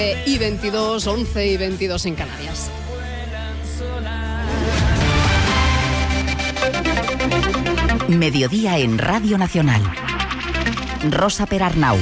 Y 22, 11 y 22 en Canarias. Mediodía en Radio Nacional. Rosa Perarnau.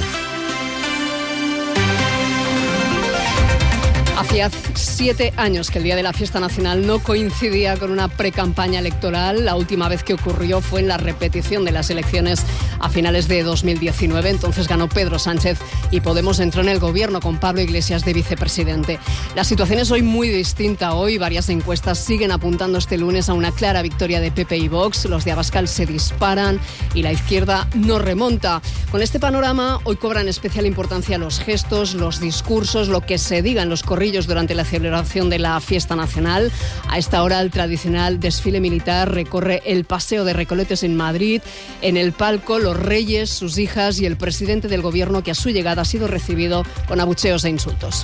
Hacía 7 años que el día de la fiesta nacional no coincidía con una precampaña electoral. La última vez que ocurrió fue en la repetición de las elecciones a finales de 2019. Entonces ganó Pedro Sánchez y Podemos entró en el gobierno con Pablo Iglesias de vicepresidente. La situación es hoy muy distinta. Hoy varias encuestas siguen apuntando este lunes a una clara victoria de PP y Vox. Los de Abascal se disparan y la izquierda no remonta. Con este panorama, hoy cobran especial importancia los gestos, los discursos, lo que se diga en los corrillos durante la celebración de la fiesta nacional. A esta hora el tradicional desfile militar recorre el Paseo de Recoletos en Madrid. En el palco los reyes, sus hijas y el presidente del gobierno, que a su llegada ha sido recibido con abucheos e insultos.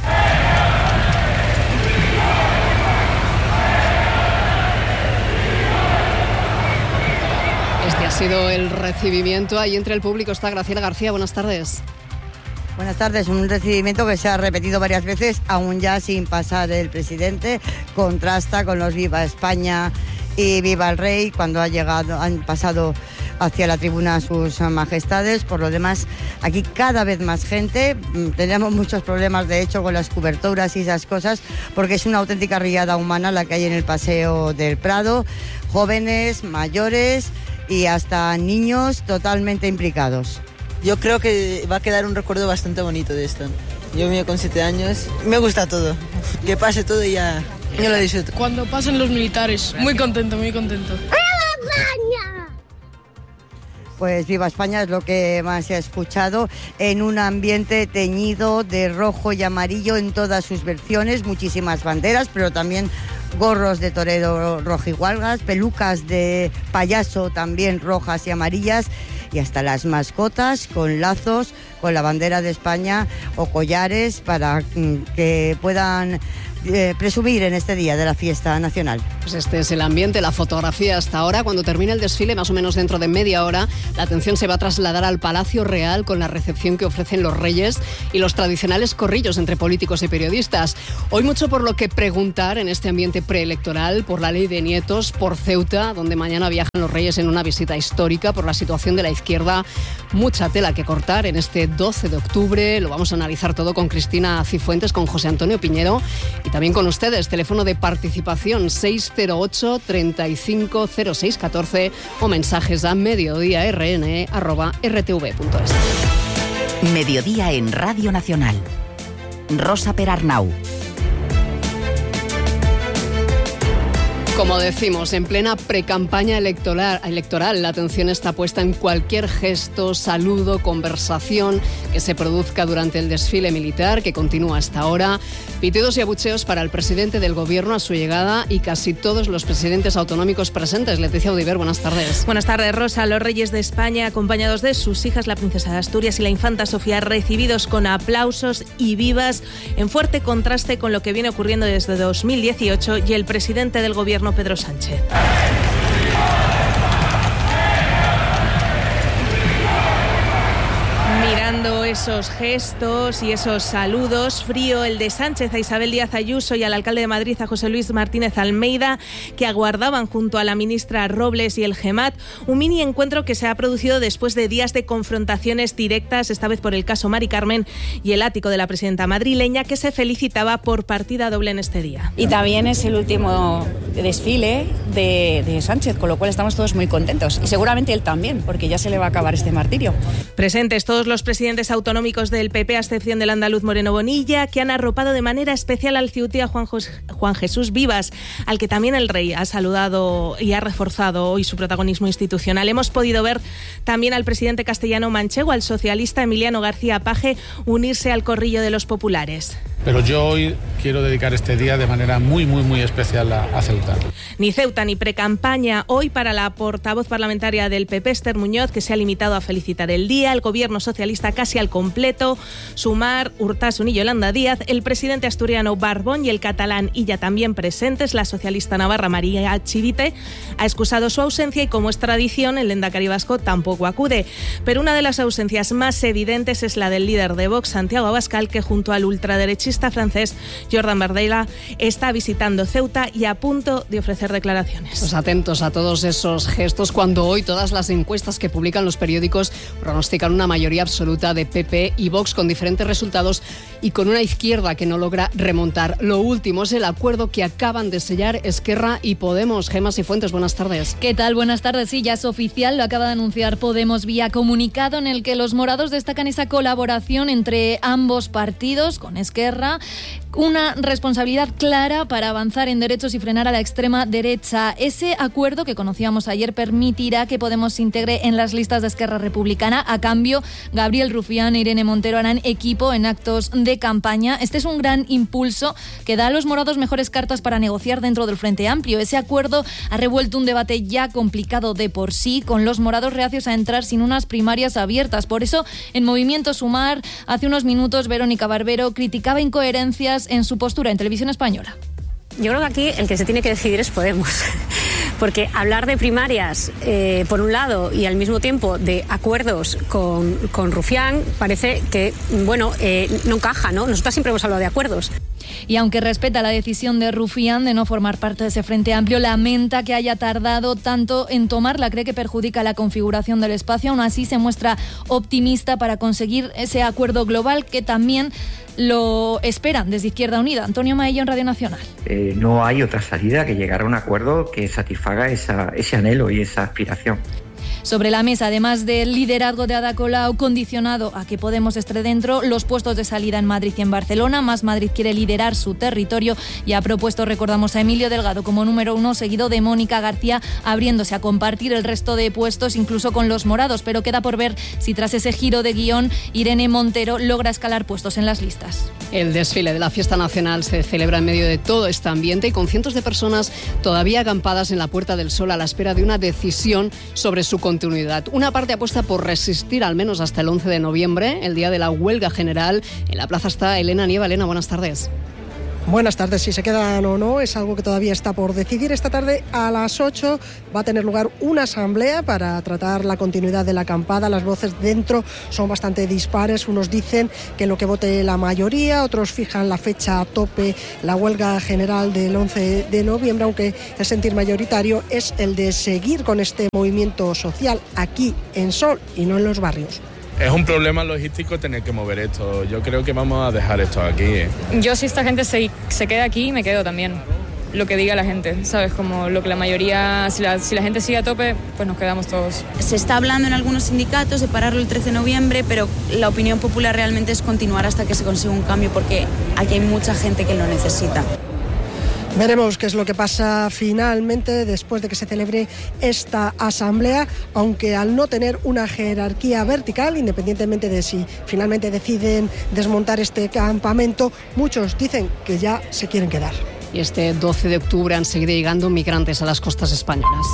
Este ha sido el recibimiento. Ahí entre el público está Graciela García. Buenas tardes. Buenas tardes. Un recibimiento que se ha repetido varias veces, aún ya sin pasar el presidente. Contrasta con los Viva España y Viva el Rey cuando han pasado hacia la tribuna sus majestades. Por lo demás, aquí cada vez más gente. Tenemos muchos problemas, de hecho, con las coberturas y esas cosas, porque es una auténtica riada humana la que hay en el Paseo del Prado. Jóvenes, mayores y hasta niños totalmente implicados. Yo creo que va a quedar un recuerdo bastante bonito de esto. Yo me con 7 años, me gusta todo. Que pase todo y ya, yo lo disfruto. Cuando pasen los militares, muy contento, muy contento. ¡Viva España! Pues Viva España es lo que más se ha escuchado, en un ambiente teñido de rojo y amarillo en todas sus versiones, muchísimas banderas, pero también gorros de torero rojigualgas, pelucas de payaso también rojas y amarillas, y hasta las mascotas con lazos con la bandera de España o collares para que puedan presumir en este día de la fiesta nacional. Pues este es el ambiente, la fotografía hasta ahora. Cuando termine el desfile, más o menos dentro de media hora, la atención se va a trasladar al Palacio Real con la recepción que ofrecen los reyes y los tradicionales corrillos entre políticos y periodistas. Hoy mucho por lo que preguntar en este ambiente preelectoral, por la ley de nietos, por Ceuta, donde mañana viajan los reyes en una visita histórica, por la situación de la izquierda. Mucha tela que cortar en este 12 de octubre. Lo vamos a analizar todo con Cristina Cifuentes, con José Antonio Piñero y también con ustedes. Teléfono de participación 608 35 06 14 o mensajes a mediodíarn@rtv.es. Mediodía en Radio Nacional. Rosa Perarnau. Como decimos, en plena precampaña electoral, la atención está puesta en cualquier gesto, saludo, conversación que se produzca durante el desfile militar, que continúa hasta ahora. Pitidos y abucheos para el presidente del gobierno a su llegada y casi todos los presidentes autonómicos presentes. Leticia Audiver, buenas tardes. Buenas tardes, Rosa. Los reyes de España, acompañados de sus hijas, la princesa de Asturias y la infanta Sofía, recibidos con aplausos y vivas, en fuerte contraste con lo que viene ocurriendo desde 2018 y el presidente del gobierno, Pedro Sánchez. Mirando esos gestos y esos saludos, frío el de Sánchez a Isabel Díaz Ayuso y al alcalde de Madrid, a José Luis Martínez Almeida, que aguardaban junto a la ministra Robles y el GEMAT un mini encuentro que se ha producido después de días de confrontaciones directas, esta vez por el caso Mari Carmen y el ático de la presidenta madrileña, que se felicitaba por partida doble en este día. Y también es el último desfile de Sánchez, con lo cual estamos todos muy contentos. Y seguramente él también, porque ya se le va a acabar este martirio. Presentes todos los presidentes autonómicos del PP, a excepción del andaluz Moreno Bonilla, que han arropado de manera especial al ciutí a Juan Jesús Vivas, al que también el rey ha saludado y ha reforzado hoy su protagonismo institucional. Hemos podido ver también al presidente castellano manchego, al socialista Emiliano García Paje, unirse al corrillo de los populares. Pero yo hoy quiero dedicar este día de manera muy, muy, muy especial a Ceuta. Ni Ceuta ni precampaña hoy para la portavoz parlamentaria del PP, Esther Muñoz, que se ha limitado a felicitar el día, el gobierno socialista casi al completo, Sumar, Urtasun y Yolanda Díaz, el presidente asturiano Barbón y el catalán Illa también presentes, la socialista navarra María Chivite ha excusado su ausencia y, como es tradición, el lehendakari vasco tampoco acude. Pero una de las ausencias más evidentes es la del líder de Vox, Santiago Abascal, que junto al ultraderechista ciclista francés Jordan Bardella está visitando Ceuta y a punto de ofrecer declaraciones. Pues atentos a todos esos gestos cuando hoy todas las encuestas que publican los periódicos pronostican una mayoría absoluta de PP y Vox con diferentes resultados y con una izquierda que no logra remontar. Lo último es el acuerdo que acaban de sellar Esquerra y Podemos. Gemma Cifuentes, buenas tardes. ¿Qué tal? Buenas tardes. Sí, ya es oficial, lo acaba de anunciar Podemos vía comunicado en el que los morados destacan esa colaboración entre ambos partidos con Esquerra, una responsabilidad clara para avanzar en derechos y frenar a la extrema derecha. Ese acuerdo que conocíamos ayer permitirá que Podemos se integre en las listas de Esquerra Republicana. A cambio, Gabriel Rufián e Irene Montero harán equipo en actos de campaña. Este es un gran impulso que da a los morados mejores cartas para negociar dentro del Frente Amplio. Ese acuerdo ha revuelto un debate ya complicado de por sí, con los morados reacios a entrar sin unas primarias abiertas. Por eso, en Movimiento Sumar, hace unos minutos, Verónica Barbero criticaba incoherencias en su postura en Televisión Española. Yo creo que aquí el que se tiene que decidir es Podemos, porque hablar de primarias por un lado y al mismo tiempo de acuerdos con Rufián parece que, no encaja, ¿no? Nosotras siempre hemos hablado de acuerdos. Y aunque respeta la decisión de Rufián de no formar parte de ese Frente Amplio, lamenta que haya tardado tanto en tomarla, cree que perjudica la configuración del espacio. Aún así se muestra optimista para conseguir ese acuerdo global que también lo esperan desde Izquierda Unida. Antonio Maello en Radio Nacional. No hay otra salida que llegar a un acuerdo que satisfaga ese anhelo y esa aspiración. Sobre la mesa, además del liderazgo de Ada Colau, condicionado a que Podemos esté dentro, los puestos de salida en Madrid y en Barcelona. Más Madrid quiere liderar su territorio y ha propuesto, recordamos, a Emilio Delgado como número 1, seguido de Mónica García, abriéndose a compartir el resto de puestos, incluso con los morados. Pero queda por ver si tras ese giro de guión, Irene Montero logra escalar puestos en las listas. El desfile de la Fiesta Nacional se celebra en medio de todo este ambiente y con cientos de personas todavía acampadas en la Puerta del Sol a la espera de una decisión sobre su continuidad. Una parte apuesta por resistir al menos hasta el 11 de noviembre, el día de la huelga general. En la plaza está Elena Nieva. Elena, buenas tardes. Buenas tardes. Si se quedan o no es algo que todavía está por decidir. Esta tarde a las 8 va a tener lugar una asamblea para tratar la continuidad de la acampada. Las voces dentro son bastante dispares. Unos dicen que lo que vote la mayoría, otros fijan la fecha a tope, la huelga general del 11 de noviembre, aunque el sentir mayoritario es el de seguir con este movimiento social aquí en Sol y no en los barrios. Es un problema logístico tener que mover esto. Yo creo que vamos a dejar esto aquí. Yo, si esta gente se queda aquí, me quedo también. Lo que diga la gente, ¿sabes? Como lo que la mayoría, si la gente sigue a tope, pues nos quedamos todos. Se está hablando en algunos sindicatos de pararlo el 13 de noviembre, pero la opinión popular realmente es continuar hasta que se consiga un cambio, porque aquí hay mucha gente que lo necesita. Veremos qué es lo que pasa finalmente después de que se celebre esta asamblea, aunque al no tener una jerarquía vertical, independientemente de si finalmente deciden desmontar este campamento, muchos dicen que ya se quieren quedar. Y este 12 de octubre han seguido llegando migrantes a las costas españolas.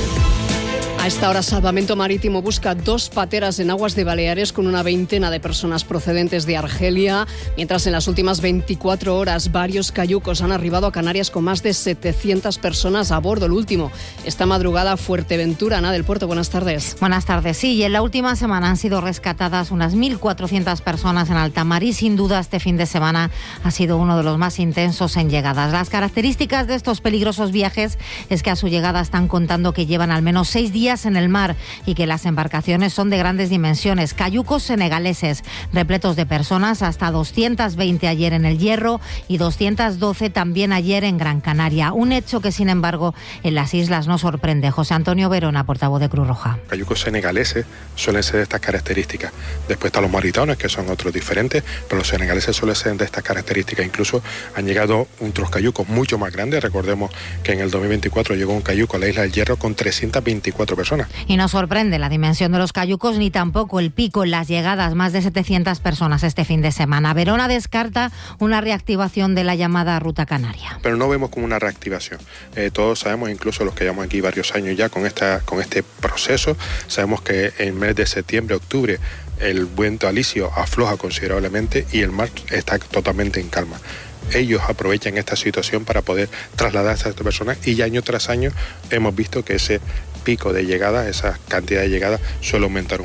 A esta hora, Salvamento Marítimo busca 2 pateras en aguas de Baleares con una veintena de personas procedentes de Argelia, mientras en las últimas 24 horas varios cayucos han arribado a Canarias con más de 700 personas a bordo. El último, esta madrugada, Fuerteventura. Ana del Puerto, buenas tardes. Buenas tardes. Sí, y en la última semana han sido rescatadas unas 1.400 personas en alta mar y sin duda este fin de semana ha sido uno de los más intensos en llegadas. Las características de estos peligrosos viajes es que a su llegada están contando que llevan al menos 6 días en el mar y que las embarcaciones son de grandes dimensiones. Cayucos senegaleses repletos de personas, hasta 220 ayer en El Hierro y 212 también ayer en Gran Canaria. Un hecho que, sin embargo, en las islas no sorprende. José Antonio Verona, portavoz de Cruz Roja. Cayucos senegaleses suelen ser de estas características. Después están los maritones, que son otros diferentes, pero los senegaleses suelen ser de estas características. Incluso han llegado otros cayucos mucho más grandes. Recordemos que en el 2024 llegó un cayuco a la isla del Hierro con 324 personas. Y no sorprende la dimensión de los cayucos ni tampoco el pico en las llegadas, más de 700 personas este fin de semana. Verona descarta una reactivación de la llamada Ruta Canaria. Pero no vemos como una reactivación. Todos sabemos, incluso los que llevamos aquí varios años ya con este proceso, sabemos que en el mes de septiembre, octubre, el viento alisio afloja considerablemente y el mar está totalmente en calma. Ellos aprovechan esta situación para poder trasladar a estas personas y año tras año hemos visto que ese pico de llegada, esa cantidad de llegada suele aumentar un poco.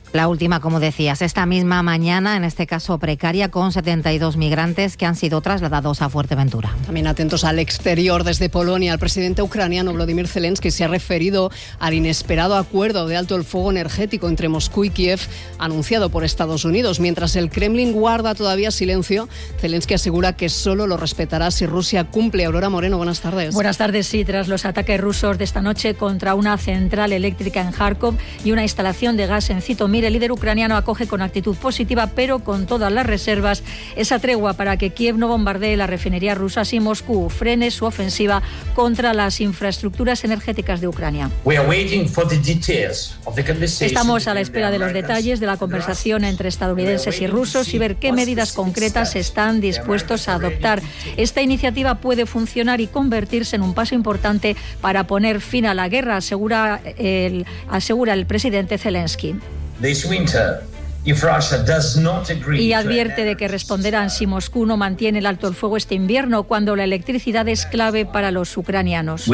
La última, como decías, esta misma mañana, en este caso precaria, con 72 migrantes que han sido trasladados a Fuerteventura. También atentos al exterior, desde Polonia, el presidente ucraniano Volodymyr Zelensky se ha referido al inesperado acuerdo de alto el fuego energético entre Moscú y Kiev, anunciado por Estados Unidos. Mientras el Kremlin guarda todavía silencio, Zelensky asegura que solo lo respetará si Rusia cumple. Aurora Moreno, buenas tardes. Buenas tardes, sí, tras los ataques rusos de esta noche contra una central eléctrica en Kharkov y una instalación de gas en Zitomir, el líder ucraniano acoge con actitud positiva, pero con todas las reservas, esa tregua para que Kiev no bombardee las refinerías rusas y Moscú frene su ofensiva contra las infraestructuras energéticas de Ucrania. Estamos a la espera de los detalles de la conversación entre estadounidenses y rusos y ver qué medidas concretas están dispuestos a adoptar. Esta iniciativa puede funcionar y convertirse en un paso importante para poner fin a la guerra, asegura el presidente Zelensky. Y advierte de que responderán si Moscú no mantiene el alto el fuego este invierno, cuando la electricidad es clave para los ucranianos.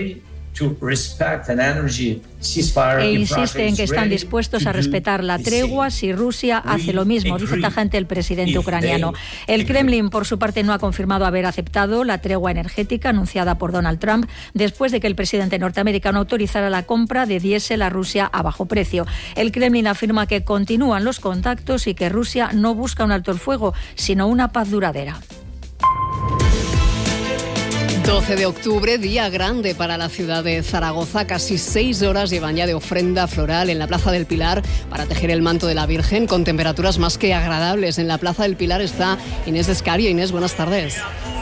E insiste en que están dispuestos a respetar la tregua si Rusia hace lo mismo, dice tajante el presidente ucraniano. El Kremlin, por su parte, no ha confirmado haber aceptado la tregua energética anunciada por Donald Trump después de que el presidente norteamericano autorizara la compra de diésel a Rusia a bajo precio. El Kremlin afirma que continúan los contactos y que Rusia no busca un alto el fuego, sino una paz duradera. 12 de octubre, día grande para la ciudad de Zaragoza. Casi 6 horas llevan ya de ofrenda floral en la Plaza del Pilar para tejer el manto de la Virgen con temperaturas más que agradables. En la Plaza del Pilar está Inés Descario. Inés, buenas tardes.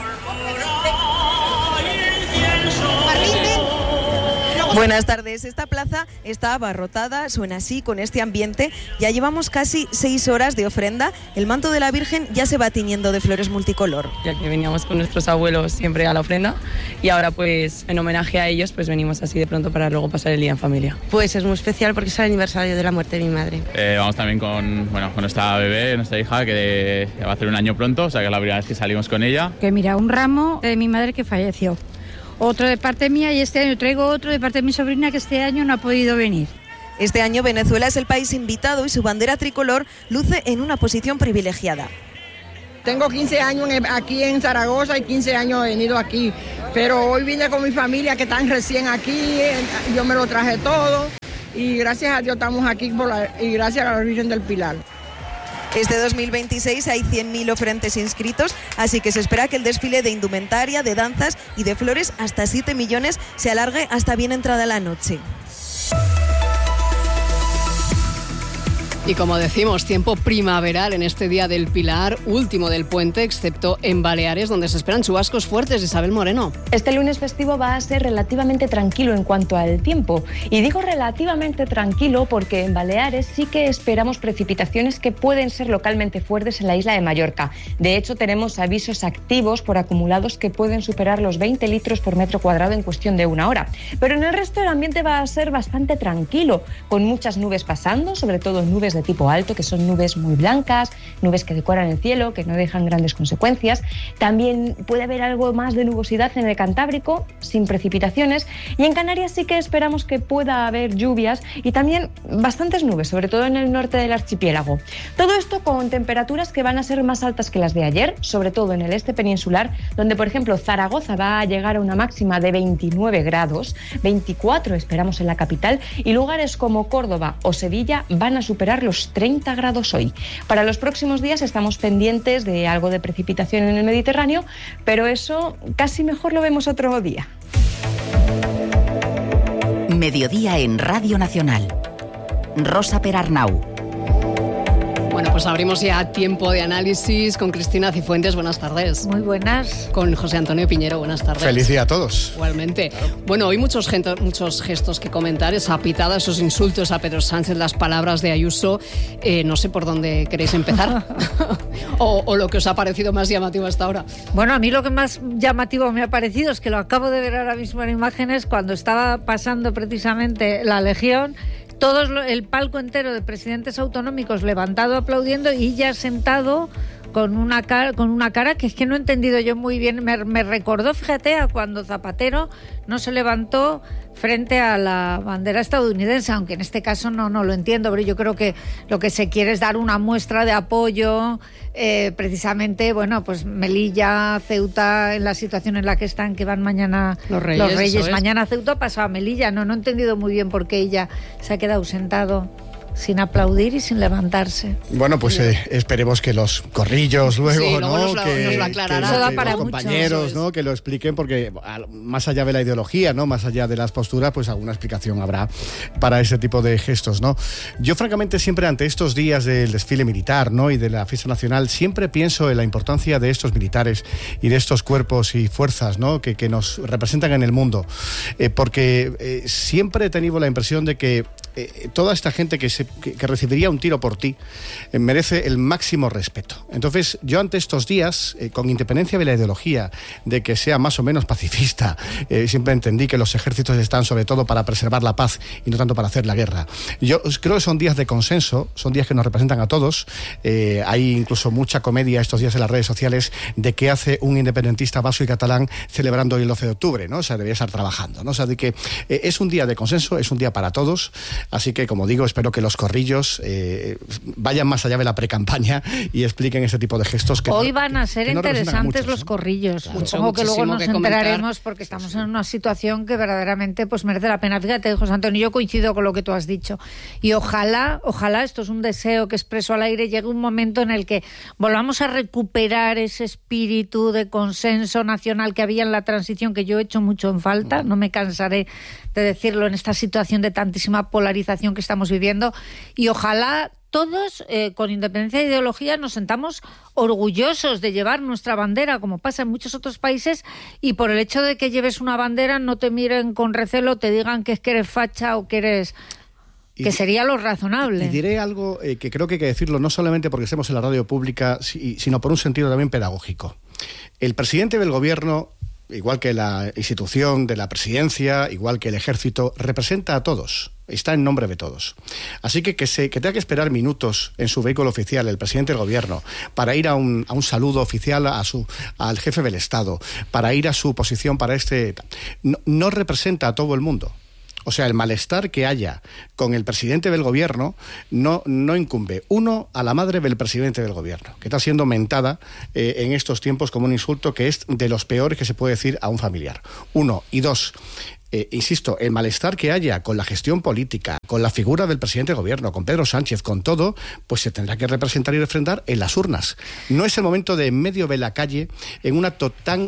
Buenas tardes. Esta plaza está abarrotada, suena así, con este ambiente. Ya llevamos casi 6 horas de ofrenda. El manto de la Virgen ya se va tiñendo de flores multicolor. Ya que veníamos con nuestros abuelos siempre a la ofrenda y ahora pues en homenaje a ellos pues venimos así de pronto para luego pasar el día en familia. Pues es muy especial porque es el aniversario de la muerte de mi madre. Vamos también con nuestra bebé, nuestra hija, que va a hacer un año pronto, o sea que es la primera vez que salimos con ella. Que mira, un ramo de mi madre que falleció. Otro de parte mía y este año traigo otro de parte de mi sobrina que este año no ha podido venir. Este año Venezuela es el país invitado y su bandera tricolor luce en una posición privilegiada. Tengo 15 años aquí en Zaragoza y 15 años he venido aquí, pero hoy vine con mi familia que están recién aquí, yo me lo traje todo y gracias a Dios estamos aquí y gracias a la Virgen del Pilar. Este 2026 hay 100.000 oferentes inscritos, así que se espera que el desfile de indumentaria, de danzas y de flores, hasta 7 millones, se alargue hasta bien entrada la noche. Y como decimos, tiempo primaveral en este Día del Pilar, último del puente, excepto en Baleares, donde se esperan chubascos fuertes. Isabel Moreno. Este lunes festivo va a ser relativamente tranquilo en cuanto al tiempo. Y digo relativamente tranquilo porque en Baleares sí que esperamos precipitaciones que pueden ser localmente fuertes en la isla de Mallorca. De hecho, tenemos avisos activos por acumulados que pueden superar los 20 litros por metro cuadrado en cuestión de una hora. Pero en el resto el ambiente va a ser bastante tranquilo, con muchas nubes pasando, sobre todo nubes de tipo alto, que son nubes muy blancas, nubes que decoran el cielo, que no dejan grandes consecuencias. También puede haber algo más de nubosidad en el Cantábrico, sin precipitaciones, y en Canarias sí que esperamos que pueda haber lluvias y también bastantes nubes, sobre todo en el norte del archipiélago. Todo esto con temperaturas que van a ser más altas que las de ayer, sobre todo en el este peninsular, donde por ejemplo Zaragoza va a llegar a una máxima de 29 grados, 24 esperamos en la capital, y lugares como Córdoba o Sevilla van a superar los 30 grados hoy. Para los próximos días estamos pendientes de algo de precipitación en el Mediterráneo, pero eso casi mejor lo vemos otro día. Mediodía en Radio Nacional. Rosa Perarnau. Bueno, pues abrimos ya tiempo de análisis con Cristina Cifuentes. Buenas tardes. Muy buenas. Con José Antonio Piñero. Buenas tardes. Feliz día a todos. Igualmente. Bueno, hoy muchos gestos que comentar. Esa pitada, esos insultos a Pedro Sánchez, las palabras de Ayuso. No sé por dónde queréis empezar. o lo que os ha parecido más llamativo hasta ahora. Bueno, a mí lo que más llamativo me ha parecido es que lo acabo de ver ahora mismo en imágenes, cuando estaba pasando precisamente la Legión, el palco entero de presidentes autonómicos levantado aplaudiendo y ya sentado con una cara que es que no he entendido yo muy bien. Me recordó, fíjate, a cuando Zapatero no se levantó frente a la bandera estadounidense, aunque en este caso no lo entiendo, pero yo creo que lo que se quiere es dar una muestra de apoyo, precisamente, bueno, pues Melilla, Ceuta, en la situación en la que están, que van mañana los Reyes mañana a Ceuta, pasado a Melilla. No he entendido muy bien por qué ella se ha quedado ausentado, sin aplaudir y sin levantarse. Bueno, pues esperemos que los corrillos luego, ¿no? Nos lo aclararán. Los compañeros, ¿no? Que lo expliquen, porque más allá de la ideología, ¿no? Más allá de las posturas, pues alguna explicación habrá para ese tipo de gestos, ¿no? Yo, francamente, siempre ante estos días del desfile militar, ¿no? Y de la fiesta nacional, siempre pienso en la importancia de estos militares y de estos cuerpos y fuerzas, ¿no? Que nos representan en el mundo, porque siempre he tenido la impresión de que toda esta gente que recibiría un tiro por ti merece el máximo respeto. Entonces, yo ante estos días, con independencia de la ideología, de que sea más o menos pacifista, siempre entendí que los ejércitos están sobre todo para preservar la paz y no tanto para hacer la guerra. Yo creo que son días de consenso, son días que nos representan a todos. Hay incluso mucha comedia estos días en las redes sociales de qué hace un independentista vasco y catalán celebrando el 12 de octubre, ¿no? O sea, debería estar trabajando, ¿no? O sea, de que es un día de consenso, es un día para todos. Así que, como digo, espero que los corrillos vayan más allá de la precampaña y expliquen ese tipo de gestos que hoy van a ser interesantes los corrillos. Claro. Supongo que luego nos enteraremos, porque estamos en una situación que verdaderamente pues merece la pena. Fíjate, José Antonio, yo coincido con lo que tú has dicho. Y ojalá, esto es un deseo que expreso al aire, llegue un momento en el que volvamos a recuperar ese espíritu de consenso nacional que había en la transición, que yo he hecho mucho en falta. No me cansaré de decirlo en esta situación de tantísima polarización que estamos viviendo, y ojalá todos, con independencia de ideología, nos sentamos orgullosos de llevar nuestra bandera, como pasa en muchos otros países, y por el hecho de que lleves una bandera no te miren con recelo, te digan que es que eres facha o que eres... que sería lo razonable. Y diré algo que creo que hay que decirlo, no solamente porque estemos en la radio pública, sino por un sentido también pedagógico. El presidente del gobierno, igual que la institución de la presidencia, igual que el ejército, representa a todos, está en nombre de todos. Así que tenga que esperar minutos en su vehículo oficial el presidente del gobierno para ir a un saludo oficial al jefe del Estado, para ir a su posición para no representa a todo el mundo. O sea, el malestar que haya con el presidente del gobierno no incumbe, uno, a la madre del presidente del gobierno, que está siendo mentada en estos tiempos como un insulto que es de los peores que se puede decir a un familiar. Uno. Y dos, insisto, el malestar que haya con la gestión política, con la figura del presidente del gobierno, con Pedro Sánchez, con todo, pues se tendrá que representar y refrendar en las urnas. No es el momento de en medio de la calle, en un acto tan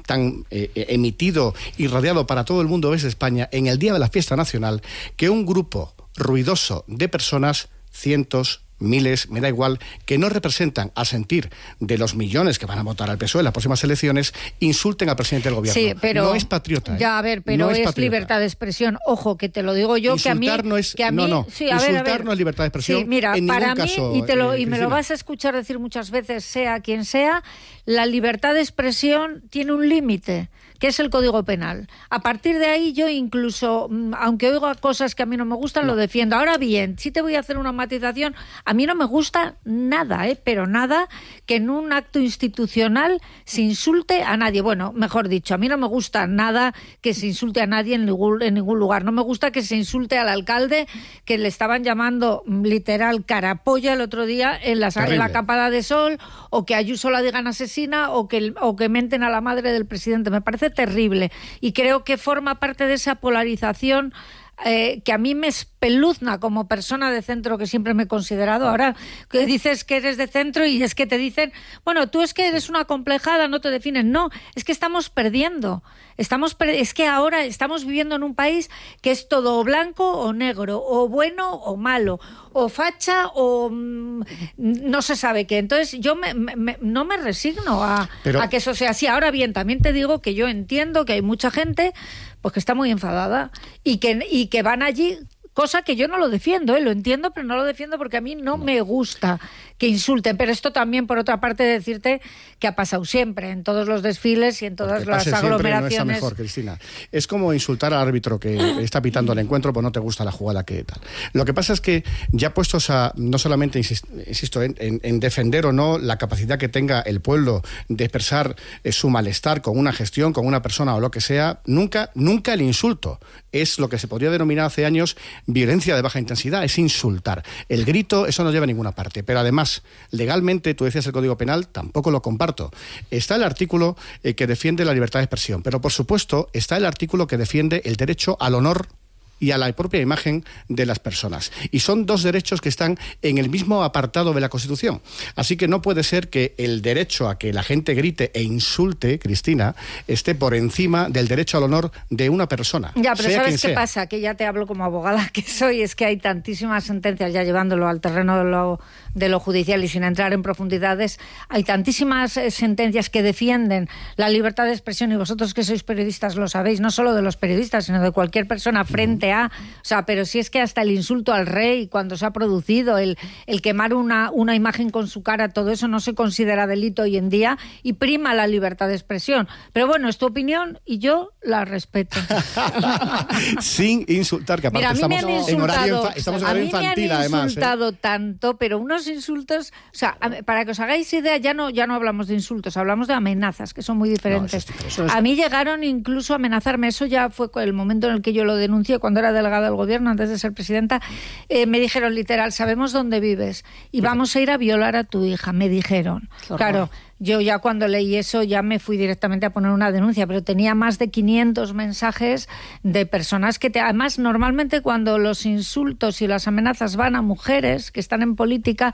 emitido y radiado para todo el mundo desde España, en el día de la fiesta nacional, que un grupo ruidoso de personas, cientos, miles, me da igual, que no representan al sentir de los millones que van a votar al PSOE en las próximas elecciones, insulten al presidente del gobierno. Sí, pero no es patriota. Ya, a ver, pero no es libertad de expresión. Ojo, que te lo digo yo, insultar que a mí... no es, que a mí, sí, insultar no es libertad de expresión. Sí, mira, en para ningún mí, caso, y me lo vas a escuchar decir muchas veces, sea quien sea, la libertad de expresión tiene un límite, que es el Código Penal. A partir de ahí yo incluso, aunque oiga cosas que a mí no me gustan, lo defiendo. Ahora bien, sí te voy a hacer una matización. A mí no me gusta nada, pero nada, que en un acto institucional se insulte a nadie. Bueno, mejor dicho, a mí no me gusta nada que se insulte a nadie en ningún lugar. No me gusta que se insulte al alcalde, que le estaban llamando literal carapolla el otro día en la Campada de Sol, o que a Ayuso la digan asesina, o que menten a la madre del presidente. Me parece terrible, y creo que forma parte de esa polarización que a mí me espeluzna como persona de centro, que siempre me he considerado. Ahora que dices que eres de centro y es que te dicen, bueno, tú es que eres una complejada, no te defines. No, es que estamos perdiendo. Es que ahora estamos viviendo en un país que es todo o blanco o negro, o bueno o malo, o facha o no se sabe qué. Entonces yo no me resigno a que eso sea así. Ahora bien, también te digo que yo entiendo que hay mucha gente pues que está muy enfadada y que van allí cosa que yo no lo defiendo, lo entiendo, pero no lo defiendo porque a mí no me gusta que insulten. Pero esto también, por otra parte, decirte que ha pasado siempre, en todos los desfiles y en todas las aglomeraciones. No está mejor, Cristina. Es como insultar al árbitro que está pitando el encuentro, pues no te gusta la jugada que tal. Lo que pasa es que ya puestos a, no solamente, insisto, en defender o no la capacidad que tenga el pueblo de expresar su malestar con una gestión, con una persona o lo que sea, nunca el insulto es lo que se podría denominar hace años violencia de baja intensidad, es insultar. El grito, eso no lleva a ninguna parte. Pero además, legalmente, tú decías el Código Penal, tampoco lo comparto. Está el artículo que defiende la libertad de expresión, pero por supuesto está el artículo que defiende el derecho al honor y a la propia imagen de las personas. Y son dos derechos que están en el mismo apartado de la Constitución. Así que no puede ser que el derecho a que la gente grite e insulte, Cristina, esté por encima del derecho al honor de una persona. Ya, pero ¿sabes qué pasa? Que ya te hablo como abogada que soy, es que hay tantísimas sentencias, ya llevándolo al terreno de lo judicial y sin entrar en profundidades, hay tantísimas sentencias que defienden la libertad de expresión, y vosotros que sois periodistas lo sabéis, no solo de los periodistas, sino de cualquier persona frente a, o sea, pero si es que hasta el insulto al rey cuando se ha producido, el quemar una imagen con su cara, todo eso no se considera delito hoy en día y prima la libertad de expresión. Pero bueno, es tu opinión y yo la respeto. Sin insultar, que aparte estamos en horario infantil, además. Me han insultado tanto, pero unos insultos, o sea, para que os hagáis idea, ya no hablamos de insultos, hablamos de amenazas, que son muy diferentes. A mí llegaron incluso a amenazarme, eso ya fue el momento en el que yo lo denuncié, cuando era delegada del gobierno, antes de ser presidenta, me dijeron literal, sabemos dónde vives y vamos a ir a violar a tu hija, me dijeron. Claro, yo ya cuando leí eso ya me fui directamente a poner una denuncia, pero tenía más de 500 mensajes de personas que además normalmente cuando los insultos y las amenazas van a mujeres que están en política,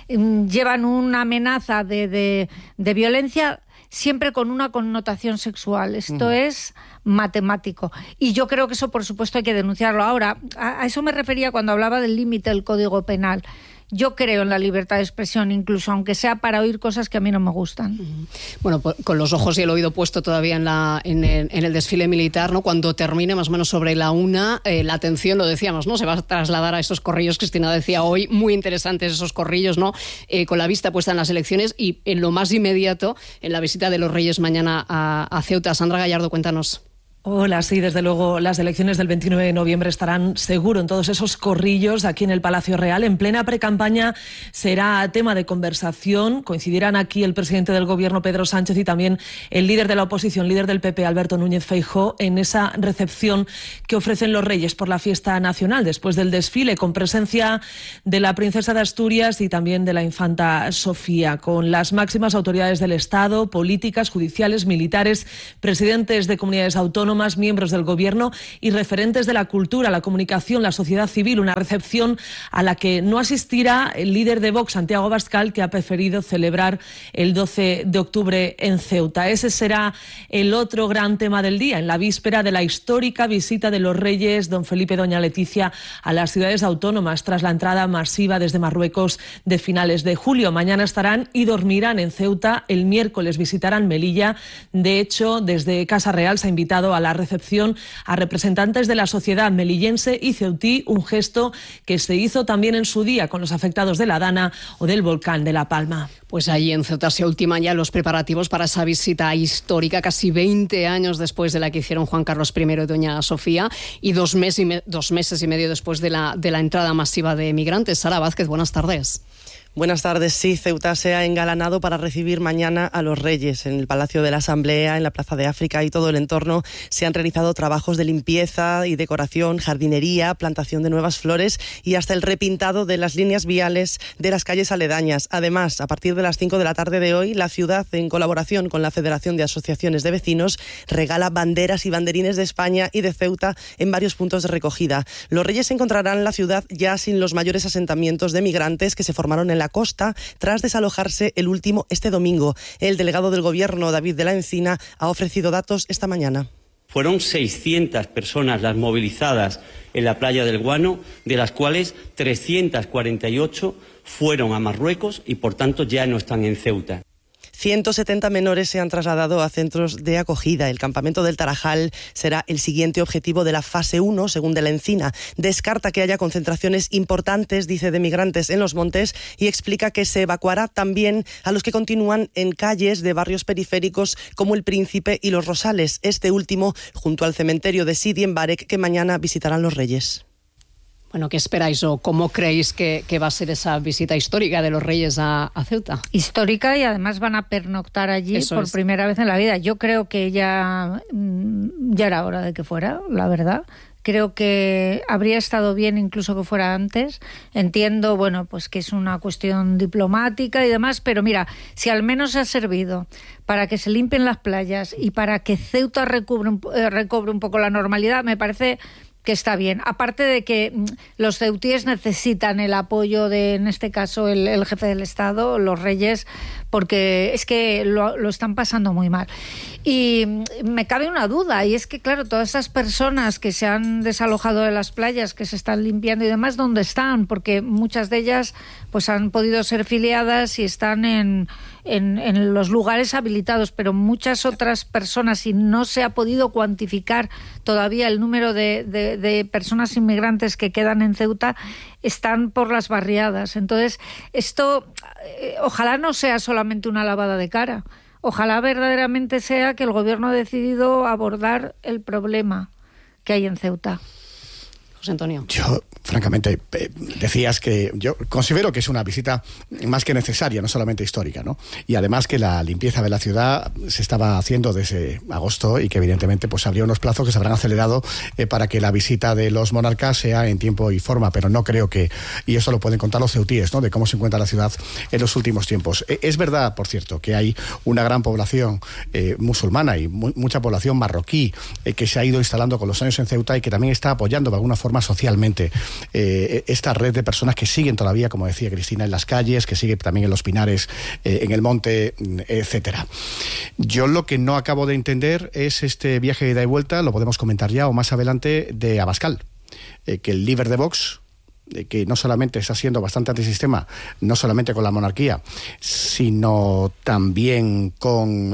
llevan una amenaza de violencia siempre con una connotación sexual. Esto es matemático. Y yo creo que eso, por supuesto, hay que denunciarlo. Ahora, a eso me refería cuando hablaba del límite del Código Penal. Yo creo en la libertad de expresión, incluso aunque sea para oír cosas que a mí no me gustan. Bueno, con los ojos y el oído puesto todavía en el desfile militar, ¿no? Cuando termine más o menos sobre la 1, la atención, lo decíamos, ¿no? Se va a trasladar a esos corrillos, Cristina decía hoy, muy interesantes esos corrillos, ¿no? Con la vista puesta en las elecciones y en lo más inmediato, en la visita de los Reyes mañana a Ceuta. Sandra Gallardo, cuéntanos. Hola, sí, desde luego las elecciones del 29 de noviembre estarán seguro en todos esos corrillos aquí en el Palacio Real. En plena precampaña será tema de conversación. Coincidirán aquí el presidente del Gobierno, Pedro Sánchez, y también el líder de la oposición, líder del PP, Alberto Núñez Feijóo, en esa recepción que ofrecen los Reyes por la fiesta nacional después del desfile, con presencia de la princesa de Asturias y también de la infanta Sofía, con las máximas autoridades del Estado, políticas, judiciales, militares, presidentes de comunidades autónomas, miembros del Gobierno y referentes de la cultura, la comunicación, la sociedad civil. Una recepción a la que no asistirá el líder de Vox, Santiago Abascal, que ha preferido celebrar el 12 de octubre en Ceuta. Ese será el otro gran tema del día, en la víspera de la histórica visita de los Reyes, don Felipe y doña Leticia, a las ciudades autónomas, tras la entrada masiva desde Marruecos de finales de julio. Mañana estarán y dormirán en Ceuta. El miércoles visitarán Melilla. De hecho, desde Casa Real se ha invitado a la recepción a representantes de la sociedad melillense y ceutí, un gesto que se hizo también en su día con los afectados de la Dana o del volcán de La Palma. Pues allí en Ceuta se ultiman ya los preparativos para esa visita histórica, casi 20 años después de la que hicieron Juan Carlos I y doña Sofía, y 2 meses y medio después de la entrada masiva de migrantes. Sara Vázquez, buenas tardes. Buenas tardes. Sí, Ceuta se ha engalanado para recibir mañana a los Reyes. En el Palacio de la Asamblea, en la Plaza de África y todo el entorno se han realizado trabajos de limpieza y decoración, jardinería, plantación de nuevas flores y hasta el repintado de las líneas viales de las calles aledañas. Además, a partir de las 5 de la tarde de hoy, la ciudad, en colaboración con la Federación de Asociaciones de Vecinos, regala banderas y banderines de España y de Ceuta en varios puntos de recogida. Los Reyes encontrarán la ciudad ya sin los mayores asentamientos de migrantes que se formaron en la costa tras desalojarse el último este domingo. El delegado del Gobierno, David de la Encina, ha ofrecido datos esta mañana. Fueron 600 personas las movilizadas en la playa del Guano, de las cuales 348 fueron a Marruecos y por tanto ya no están en Ceuta. 170 menores se han trasladado a centros de acogida. El campamento del Tarajal será el siguiente objetivo de la fase 1, según De la Encina. Descarta que haya concentraciones importantes, dice, de migrantes en los montes y explica que se evacuará también a los que continúan en calles de barrios periféricos como El Príncipe y Los Rosales, este último junto al cementerio de Sidi en Barek, que mañana visitarán los Reyes. Bueno, ¿qué esperáis o cómo creéis que va a ser esa visita histórica de los Reyes a Ceuta? Histórica, y además van a pernoctar allí por primera vez en la vida. Yo creo que ya era hora de que fuera, la verdad. Creo que habría estado bien incluso que fuera antes. Entiendo, bueno, pues que es una cuestión diplomática y demás, pero mira, si al menos ha servido para que se limpien las playas y para que Ceuta recobre un poco la normalidad, me parece que está bien. Aparte de que los ceutíes necesitan el apoyo de, en este caso, el jefe del Estado, los Reyes, porque es que lo están pasando muy mal. Y me cabe una duda, y es que, claro, todas esas personas que se han desalojado de las playas, que se están limpiando y demás, ¿dónde están? Porque muchas de ellas pues han podido ser filiadas y están en los lugares habilitados, pero muchas otras personas, y no se ha podido cuantificar todavía el número de personas inmigrantes que quedan en Ceuta, están por las barriadas. Entonces, esto ojalá no sea solamente una lavada de cara. Ojalá verdaderamente sea que el gobierno ha decidido abordar el problema que hay en Ceuta. José Antonio. Yo, francamente, decías que yo considero que es una visita más que necesaria, no solamente histórica, ¿no? Y además que la limpieza de la ciudad se estaba haciendo desde agosto y que evidentemente pues habría unos plazos que se habrán acelerado para que la visita de los monarcas sea en tiempo y forma, pero no creo que, y eso lo pueden contar los ceutíes, ¿no?, de cómo se encuentra la ciudad en los últimos tiempos. Es verdad, por cierto, que hay una gran población musulmana y mucha población marroquí que se ha ido instalando con los años en Ceuta y que también está apoyando de alguna forma socialmente esta red de personas que siguen todavía, como decía Cristina, en las calles, que sigue también en los Pinares, en el monte, etcétera. Yo lo que no acabo de entender es este viaje de ida y vuelta, lo podemos comentar ya o más adelante, de Abascal, que el líder de Vox, que no solamente está siendo bastante antisistema, no solamente con la monarquía, sino también con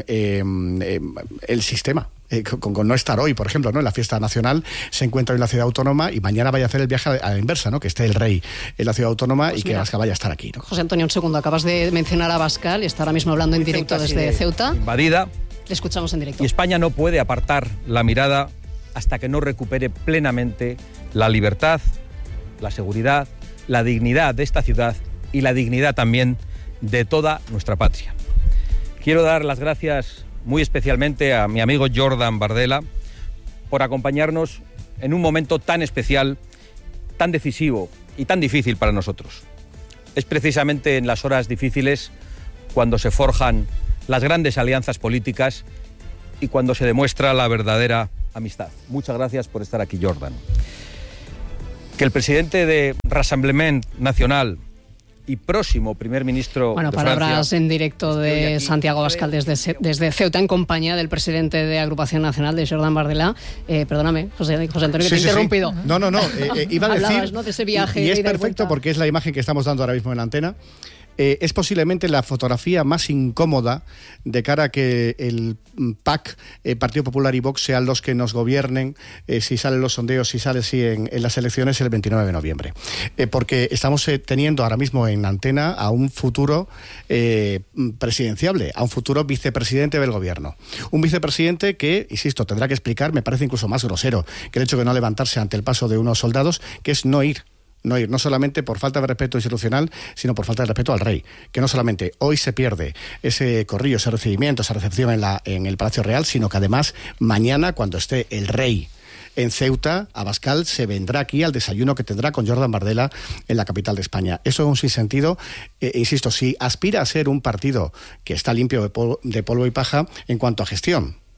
el sistema. Con no estar hoy, por ejemplo, ¿no?, en la fiesta nacional, se encuentra en la ciudad autónoma y mañana vaya a hacer el viaje a la inversa, ¿no?, que esté el rey en la ciudad autónoma pues y que Abascal vaya a estar aquí, ¿no? José Antonio, un segundo, acabas de mencionar a Abascal y está ahora mismo hablando en directo desde Ceuta. Invadida. Le escuchamos en directo. Y España no puede apartar la mirada hasta que no recupere plenamente la libertad, la seguridad, la dignidad de esta ciudad y la dignidad también de toda nuestra patria. Quiero dar las gracias muy especialmente a mi amigo Jordan Bardella por acompañarnos en un momento tan especial, tan decisivo y tan difícil para nosotros. Es precisamente en las horas difíciles cuando se forjan las grandes alianzas políticas y cuando se demuestra la verdadera amistad. Muchas gracias por estar aquí, Jordan. Que el presidente de Rassemblement Nacional y próximo primer ministro de palabras Francia, en directo de Santiago Abascal desde Ceuta, en compañía del presidente de Agrupación Nacional, de Jordan Bardella. Perdóname, José Antonio, que te he interrumpido. Sí. No, iba a decir, hablabas, ¿no?, de ese viaje. Y es perfecto porque es la imagen que estamos dando ahora mismo en la antena. Es posiblemente la fotografía más incómoda de cara a que el PAC, Partido Popular y Vox, sean los que nos gobiernen, si salen los sondeos, si sale en las elecciones el 29 de noviembre. Porque estamos teniendo ahora mismo en la antena a un futuro presidenciable, a un futuro vicepresidente del gobierno. Un vicepresidente que, insisto, tendrá que explicar, me parece incluso más grosero que el hecho de no levantarse ante el paso de unos soldados, que es no ir, no solamente por falta de respeto institucional, sino por falta de respeto al rey, que no solamente hoy se pierde ese corrillo, ese recibimiento, esa recepción en el Palacio Real, sino que además mañana, cuando esté el rey en Ceuta, Abascal se vendrá aquí al desayuno que tendrá con Jordan Bardella en la capital de España. Eso es un sinsentido. Insisto, si aspira a ser un partido que está limpio de polvo y paja en cuanto a gestión,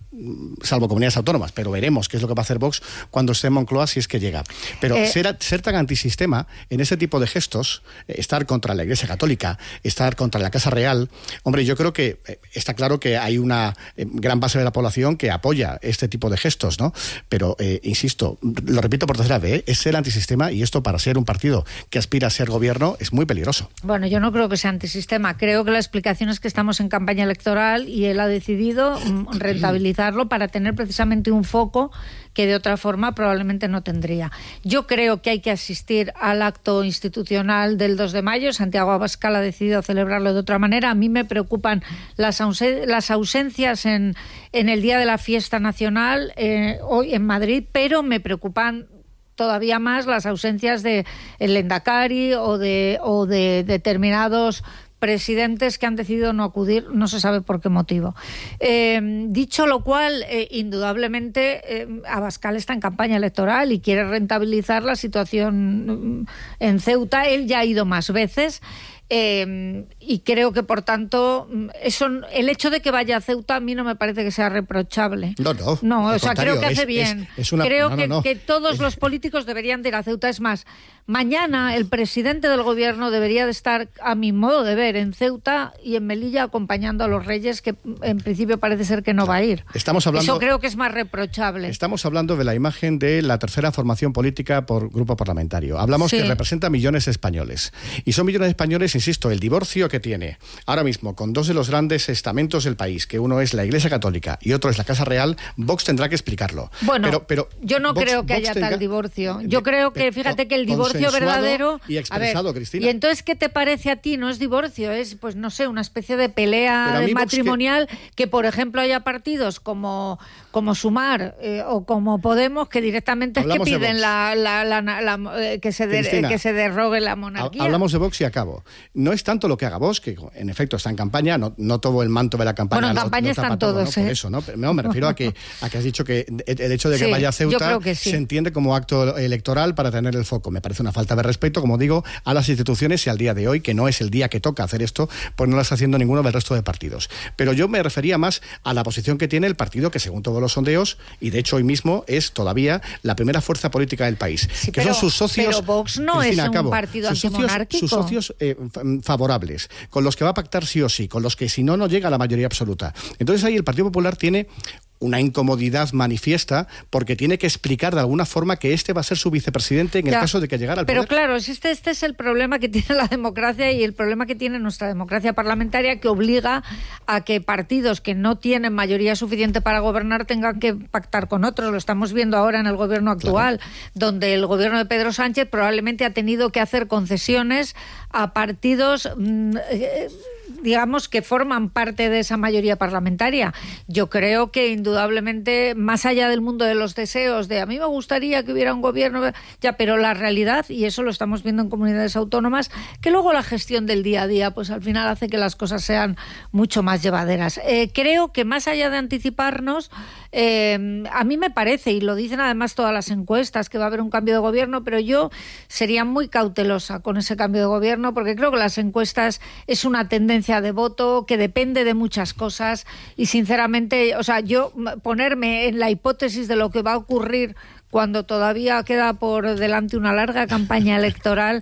salvo comunidades autónomas, pero veremos qué es lo que va a hacer Vox cuando esté en Moncloa, si es que llega. Pero ser tan antisistema en ese tipo de gestos, estar contra la Iglesia Católica, estar contra la Casa Real, hombre, yo creo que está claro que hay una gran base de la población que apoya este tipo de gestos, ¿no? Pero, insisto, lo repito por tercera vez, es ser antisistema, y esto, para ser un partido que aspira a ser gobierno, es muy peligroso. Bueno, yo no creo que sea antisistema. Creo que la explicación es que estamos en campaña electoral y él ha decidido rentabilizarlo para tener precisamente un foco que de otra forma probablemente no tendría. Yo creo que hay que asistir al acto institucional del 2 de mayo. Santiago Abascal ha decidido celebrarlo de otra manera. A mí me preocupan las ausencias en el día de la fiesta nacional hoy en Madrid, pero me preocupan todavía más las ausencias de el Lehendakari o de determinados presidentes que han decidido no acudir, no se sabe por qué motivo. Dicho lo cual, indudablemente Abascal está en campaña electoral y quiere rentabilizar la situación en Ceuta. Él ya ha ido más veces. Y creo que, por tanto, el hecho de que vaya a Ceuta a mí no me parece que sea reprochable. No, o sea, creo que hace bien. Creo que todos los políticos deberían de ir a Ceuta. Es más, mañana el presidente del gobierno debería de estar, a mi modo de ver, en Ceuta y en Melilla acompañando a los Reyes, que en principio parece ser que no va a ir. Eso creo que es más reprochable. Estamos hablando de la imagen de la tercera formación política por grupo parlamentario. Hablamos que representa millones de españoles. Y son millones de españoles, insisto, el divorcio que tiene ahora mismo con dos de los grandes estamentos del país, que uno es la Iglesia Católica y otro es la Casa Real, Vox tendrá que explicarlo. Bueno, pero yo no creo que haya tal divorcio. Yo creo que, fíjate que el divorcio verdadero... Y expresado, Cristina. ¿Y entonces qué te parece a ti? No es divorcio, es, pues no sé, una especie de pelea matrimonial que, por ejemplo, haya partidos como Sumar o como Podemos que directamente es que piden que se derrogue la monarquía. Hablamos de Vox y acabo. No es tanto lo que haga Vox, que en efecto está en campaña, no todo el manto de la campaña. Bueno, en campaña están todos, Por eso, ¿no? Pero me refiero a que has dicho que el hecho de que vaya a Ceuta se entiende como acto electoral para tener el foco. Me parece una falta de respeto, como digo, a las instituciones y al día de hoy, que no es el día que toca hacer esto, pues no lo está haciendo ninguno del resto de partidos. Pero yo me refería más a la posición que tiene el partido que, según todos los sondeos, y de hecho hoy mismo es todavía la primera fuerza política del país, son sus socios. Pero Vox no es un partido antimonárquico. Sus socios favorables, con los que va a pactar sí o sí, con los que si no llega a la mayoría absoluta. Entonces ahí el Partido Popular tiene una incomodidad manifiesta porque tiene que explicar de alguna forma que este va a ser su vicepresidente en el caso de que llegara al poder. Pero claro, este es el problema que tiene la democracia y el problema que tiene nuestra democracia parlamentaria, que obliga a que partidos que no tienen mayoría suficiente para gobernar tengan que pactar con otros. Lo estamos viendo ahora en el gobierno actual, donde el gobierno de Pedro Sánchez probablemente ha tenido que hacer concesiones a partidos digamos, que forman parte de esa mayoría parlamentaria. Yo creo que indudablemente, más allá del mundo de los deseos, de a mí me gustaría que hubiera un gobierno, pero la realidad, y eso lo estamos viendo en comunidades autónomas, que luego la gestión del día a día, pues al final hace que las cosas sean mucho más llevaderas. Creo que más allá de anticiparnos, a mí me parece, y lo dicen además todas las encuestas, que va a haber un cambio de gobierno, pero yo sería muy cautelosa con ese cambio de gobierno, porque creo que las encuestas es una tendencia de voto que depende de muchas cosas y sinceramente, o sea, yo ponerme en la hipótesis de lo que va a ocurrir cuando todavía queda por delante una larga campaña electoral,